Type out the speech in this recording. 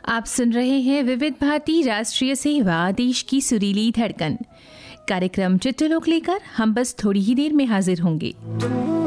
आप सुन रहे हैं विविध भारती राष्ट्रीय सेवा, देश की सुरीली धड़कन। कार्यक्रम चिट्ठीलोक लेकर हम बस थोड़ी ही देर में हाजिर होंगे।